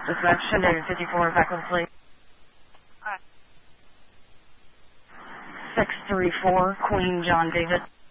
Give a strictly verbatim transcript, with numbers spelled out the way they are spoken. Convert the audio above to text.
Dispatch, David fifty-four, back with sleep. Alright. six three four, Queen John David.